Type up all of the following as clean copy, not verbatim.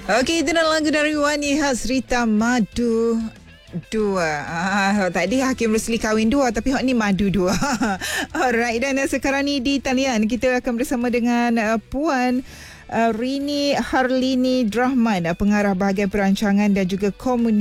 Okey, itu adalah lagu dari Wani Hasrita, Madu Dua. Tadi Hakim Rusli kahwin dua, tapi hak ni madu dua. Alright, dan sekarang ni di talian kita akan bersama dengan Puan Rini Harlini Drahman, pengarah bahagian perancangan dan juga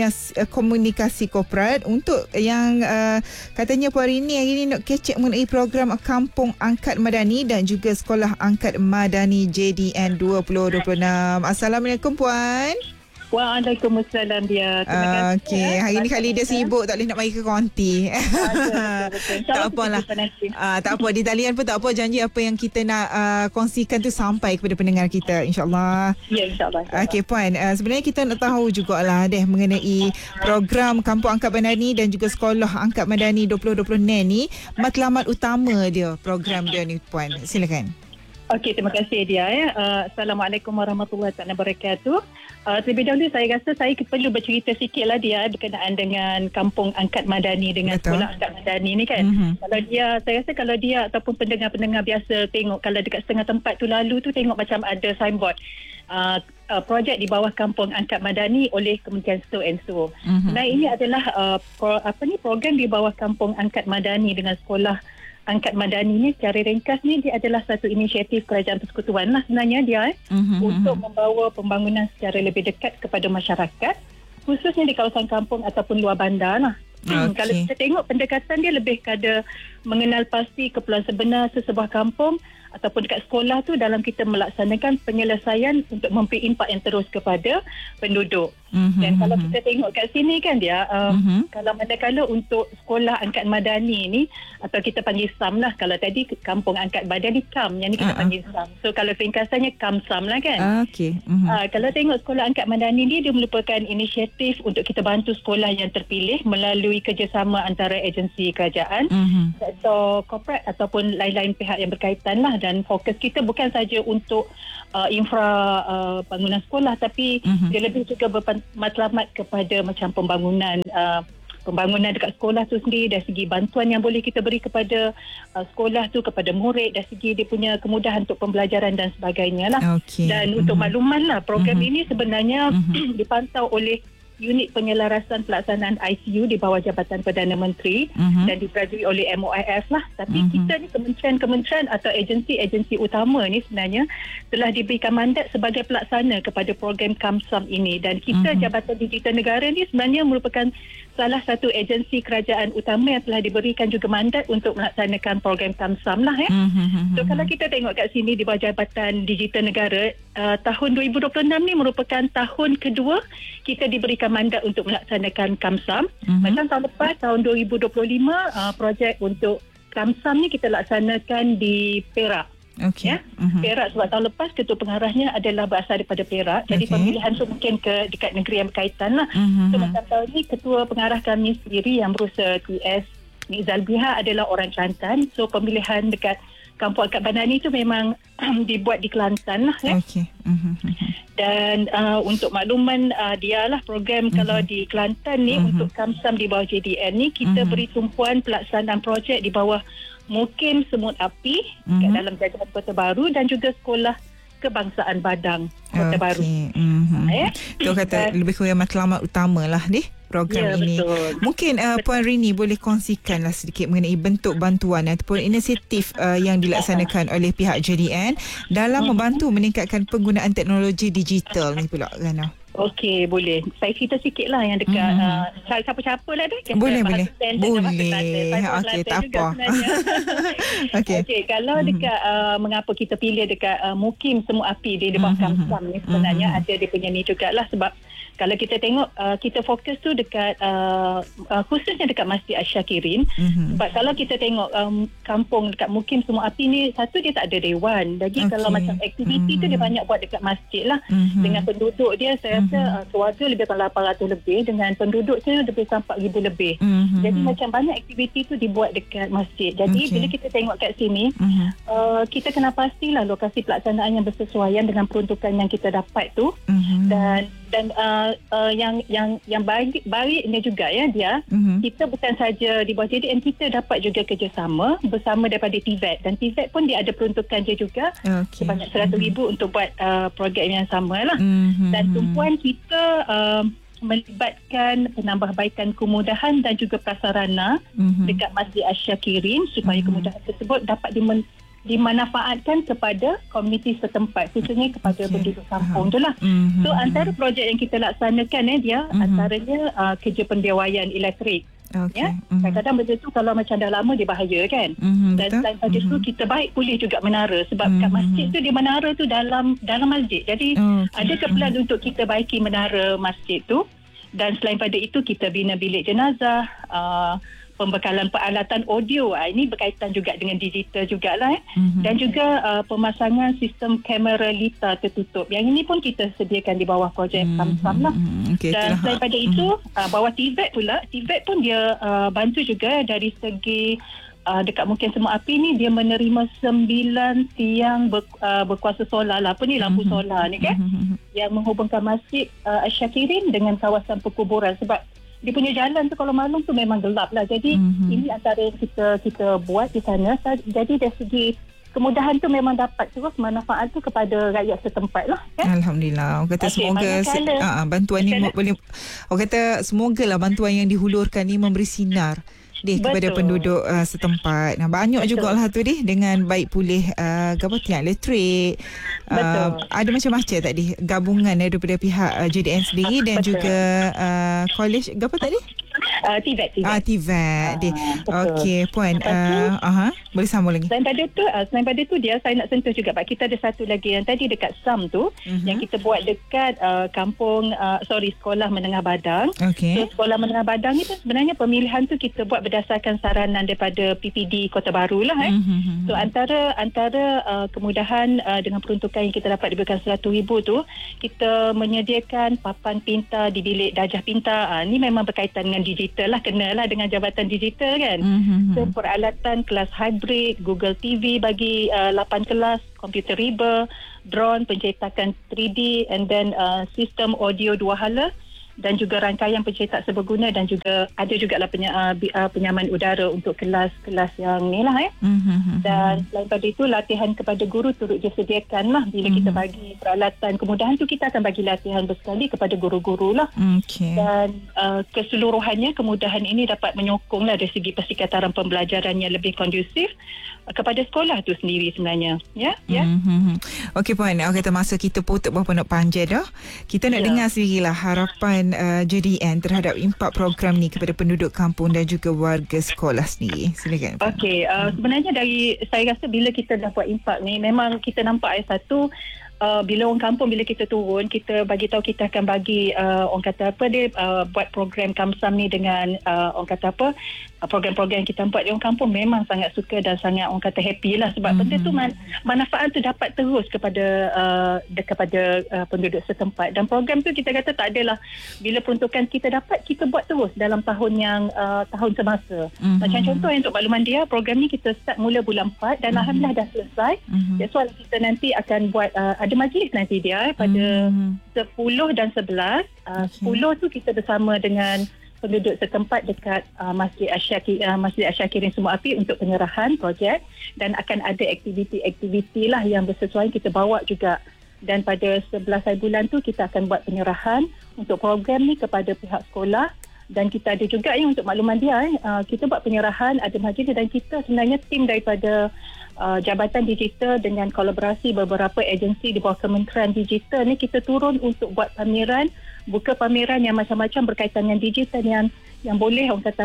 komunikasi korporat, untuk yang katanya Puan Rini hari ini nak kecek mengenai program Kampung Angkat Madani dan juga Sekolah Angkat Madani JDN 2026. Assalamualaikum Puan. Waalaikumsalam dia. Terima kasih. Okey, hari ni kali dia sibuk, tak boleh nak mari ke konti. Betul. Tak apalah. Tak apa, di talian pun tak apa, janji apa yang kita nak kongsikan tu sampai kepada pendengar kita, insya-Allah. Ya, insya-Allah. Okey Puan, sebenarnya kita nak tahu jugalah mengenai program Kampung Angkat Madani dan juga Sekolah Angkat Madani 2020 ni, matlamat utama dia, program dia ni Puan. Silakan. Okey, terima kasih dia. Assalamualaikum warahmatullahi wabarakatuh. Terlebih dahulu saya rasa saya perlu bercerita sikitlah dia berkenaan dengan Kampung Angkat Madani dengan Betul. Sekolah Angkat Madani ni kan. Kalau dia, saya rasa kalau dia ataupun pendengar-pendengar biasa tengok, kalau dekat setengah tempat tu lalu tu tengok macam ada signboard projek di bawah Kampung Angkat Madani oleh Kementerian So and So. Nah, ini adalah program di bawah Kampung Angkat Madani dengan Sekolah Angkat Madani ni, secara ringkas ni, dia adalah satu inisiatif kerajaan persekutuan lah sebenarnya dia untuk membawa pembangunan secara lebih dekat kepada masyarakat, khususnya di kawasan kampung ataupun luar bandar lah. Kalau kita tengok pendekatan dia lebih kepada mengenal pasti keperluan sebenar sesebuah kampung ataupun dekat sekolah tu dalam kita melaksanakan penyelesaian untuk memberi impak yang terus kepada penduduk. Dan kalau kita tengok kat sini kan dia, kalau manakala untuk Sekolah Angkat Madani ni, atau kita panggil SAM lah, kalau tadi Kampung Angkat Madani KAM, yang ni kita panggil SAM. So kalau ringkasannya KAM-SAM lah kan. Kalau tengok Sekolah Angkat Madani ni, dia merupakan inisiatif untuk kita bantu sekolah yang terpilih melalui kerjasama antara agensi kerajaan, sektor korporat ataupun lain-lain pihak yang berkaitan lah. Dan fokus kita bukan saja untuk bangunan sekolah, tapi dia lebih juga bermatlamat kepada macam pembangunan dekat sekolah tu sendiri, dari segi bantuan yang boleh kita beri kepada sekolah tu, kepada murid, dari segi dia punya kemudahan untuk pembelajaran dan sebagainya lah. Dan untuk makluman lah, program ini sebenarnya dipantau oleh Unit Penyelarasan Pelaksanaan ICU di bawah Jabatan Perdana Menteri dan diperajui oleh MOIF lah. Tapi kita ni kementerian atau agensi-agensi utama ni sebenarnya telah diberikan mandat sebagai pelaksana kepada program KAMSAM ini, dan kita Jabatan Digital Negara ni sebenarnya merupakan salah satu agensi kerajaan utama yang telah diberikan juga mandat untuk melaksanakan program KAMSAM lah. So kalau kita tengok kat sini di bawah Jabatan Digital Negara, tahun 2026 ni merupakan tahun kedua kita diberikan mandat untuk melaksanakan KAMSAM. Macam tahun lepas, tahun 2025, projek untuk KAMSAM ni kita laksanakan di Perak. Perak, sebab tahun lepas ketua pengarahnya adalah berasal daripada Perak. Jadi pemilihan tu mungkin dekat negeri yang berkaitan lah. So macam tahun ni ketua pengarah kami sendiri yang berusaha TS Nizal Biha adalah orang Kelantan. So pemilihan dekat Kampung Angkat Madani tu memang dibuat di Kelantan lah. Dan untuk makluman dia lah, program kalau di Kelantan ni untuk KAMSAM di bawah JDN ni, kita beri tumpuan pelaksanaan projek di bawah Mukim Semut Api kat dalam Jajahan Kota Baru dan juga Sekolah Kebangsaan Badang Kota Baru. Itu kata lebih kurang matlamat utama lah program ini. Betul. Mungkin Puan Rini boleh kongsikanlah sedikit mengenai bentuk bantuan ataupun inisiatif yang dilaksanakan oleh pihak JDN dalam membantu meningkatkan penggunaan teknologi digital ni pula kan. Okey, boleh. Saya cerita sikit lah yang dekat siapa-siapa lah deh. Boleh. Okey, tak apa. Okey, kalau dekat mengapa kita pilih dekat Mukim Semut Api di bawah KAMSAM ni, sebenarnya ada dia punya ni jugalah, sebab kalau kita tengok kita fokus tu dekat khususnya dekat Masjid Asyakirin. Sebab kalau kita tengok kampung dekat Mukim Semut Api ni, satu dia tak ada dewan. Lagi kalau macam aktiviti tu dia banyak buat dekat masjid lah. Dengan penduduk dia, saya rasa keluarga lebih kurang 800 lebih, dengan penduduknya lebih sampai 4,000 lebih. Jadi macam banyak aktiviti tu dibuat dekat masjid. Jadi bila kita tengok kat sini, kita kena pastilah lokasi pelaksanaan yang bersesuaian dengan peruntukan yang kita dapat tu. Dan Dan yang baiknya juga ya dia, kita bukan saja di bawah JDN, kita dapat juga kerjasama bersama daripada TVET, dan TVET pun dia ada peruntukan dia juga sebanyak 100,000 untuk buat program yang sama lah. Dan tumpuan kita melibatkan penambahbaikan kemudahan dan juga prasarana dekat Masjid Asyakirin supaya kemudahan tersebut dapat dimanfaatkan kepada komuniti setempat, khususnya kepada penduduk kampung tu lah. So antara projek yang kita laksanakan dia antaranya kerja pendewayan elektrik. Ya, kadang-kadang benda tu kalau macam dah lama dia bahaya kan. Dan selain pada tu kita baik pulih juga menara, sebab kat masjid tu di menara tu dalam masjid. Jadi ada keperluan untuk kita baiki menara masjid tu. Dan selain pada itu kita bina bilik jenazah, pembekalan peralatan audio, ini berkaitan juga dengan digital jugalah dan juga pemasangan sistem kamera lita tertutup. Yang ini pun kita sediakan di bawah projek Samsam lah. Dan selain pada itu bawah TVET pula, TVET pun dia bantu juga dari segi dekat Mukim Semua Api ni, dia menerima 9 tiang berkuasa solar lah, lampu solar ni kan, yang menghubungkan Masjid Asyakirin dengan kawasan perkuburan. Sebab dia punya jalan tu kalau malam tu memang gelap lah. Jadi ini antara yang kita buat di sana. Jadi dari segi kemudahan tu memang dapat terus manfaat tu kepada rakyat setempat lah kan? Alhamdulillah. Orang kata semoga bantuan ni boleh, orang kata semoga lah bantuan yang dihulurkan ni memberi sinar kepada penduduk setempat. Nah, banyak jugalah tu dengan baik pulih tiang elektrik. Ada macam-macam tadi gabungan daripada pihak JDN sendiri dan juga college tadi? TVET. TVET. Okey, puan. Boleh sambung lagi. Selain pada tu dia, saya nak sentuh juga Pak. Kita ada satu lagi yang tadi dekat SAM tu, yang kita buat dekat Sekolah Menengah Badang. So Sekolah Menengah Badang ni pun sebenarnya pemilihan tu kita buat berdasarkan saranan daripada PPD Kota Baru lah. So antara kemudahan dengan peruntukan yang kita dapat diberikan 100,000 tu, kita menyediakan papan pintar di bilik darjah pintar. Ni memang berkaitan dengan digital lah, kenalah dengan jabatan digital kan. So peralatan kelas hybrid, Google TV bagi 8 kelas, komputer reader, drone, pencetakan 3D, and then sistem audio 2 hala, dan juga rangkaian pencetak seberguna, dan juga ada juga lah penyaman udara untuk kelas-kelas yang ni lah Dan selain pada itu, latihan kepada guru turut disediakan lah. Bila kita bagi peralatan kemudahan tu, kita akan bagi latihan bersekali kepada guru-guru lah. Dan keseluruhannya kemudahan ini dapat menyokong lah dari segi persekitaran pembelajaran yang lebih kondusif kepada sekolah tu sendiri sebenarnya. Okey puan, kata masa kita putuk berapa nak panjang dah. Kita nak dengar sendiri lah harapan JDN terhadap impak program ni kepada penduduk kampung dan juga warga sekolah sendiri. Silakan. Okey, sebenarnya saya rasa bila kita dah buat impak ni, memang kita nampak satu, bila orang kampung, bila kita turun, kita bagi tahu kita akan bagi buat program Kamsam ni dengan orang kata program-program yang kita buat di orang kampung, memang sangat suka dan sangat orang kata happy lah, sebab benda tu manfaat tu dapat terus kepada penduduk setempat. Dan program tu kita kata tak adalah bila peruntukan kita dapat, kita buat terus dalam tahun semasa. Macam contoh untuk makluman dia, program ni kita start mula bulan 4 dan alhamdulillah dah selesai. That's why kita nanti akan buat ada majlis nanti dia pada 10 dan 11. 10 tu kita bersama dengan penduduk setempat dekat Masjid Asyakirin Semua Api untuk penyerahan projek, dan akan ada aktiviti-aktiviti lah yang bersesuaian kita bawa juga. Dan pada 11 hari bulan tu kita akan buat penyerahan untuk program ni kepada pihak sekolah. Dan kita ada juga untuk makluman dia, kita buat penyerahan, ada majlis, dan kita sebenarnya tim daripada Jabatan Digital dengan kolaborasi beberapa agensi di bawah Kementerian Digital ni, kita turun untuk buat pameran, buka pameran yang macam-macam berkaitan dengan digital yang boleh orang kata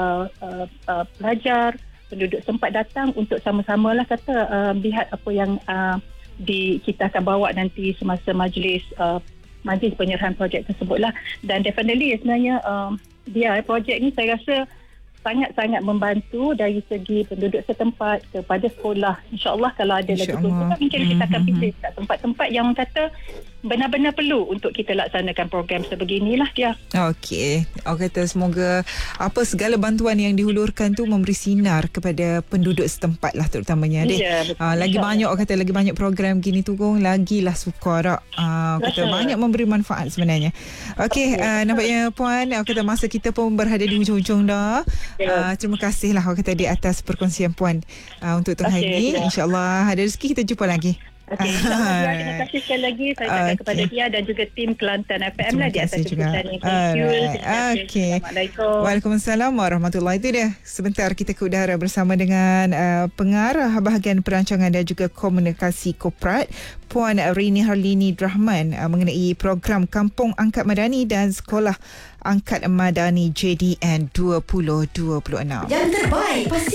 pelajar, penduduk sempat datang untuk sama-sama lah lihat apa yang kita akan bawa nanti semasa majlis penyerahan projek tersebut lah. Dan definitely sebenarnya projek ni saya rasa sangat-sangat membantu dari segi penduduk setempat kepada sekolah. InsyaAllah kalau ada lagi peruntukan, mungkin kita akan pilih kat tempat-tempat yang kata benar-benar perlu untuk kita laksanakan program sebeginilah dia. Okey. Orang kata semoga segala bantuan yang dihulurkan tu memberi sinar kepada penduduk setempat lah terutamanya. Ya, Lagi banyak orang kata lagi banyak program gini tu Gong, lagilah suka tak. Kata banyak memberi manfaat sebenarnya. Okey, nampaknya Puan, kata masa kita pun berada di hujung-hujung dah. Terima kasih lah orang kata di atas perkongsian Puan untuk tengah ini. InsyaAllah ada rezeki kita jumpa lagi. Okay, insyaAllah terima kasih sekali lagi saya ucapkan kepada dia dan juga tim Kelantan FM lah di atas jemputan ini. Thank you. Okay. Assalamualaikum. Waalaikumsalam warahmatullahi. Itu dia. Sebentar kita ke udara bersama dengan pengarah bahagian perancangan dan juga komunikasi korporat Puan Rini Harlini Drahman mengenai program Kampung Angkat Madani dan Sekolah Angkat Madani JDN 2026. Yang terbaik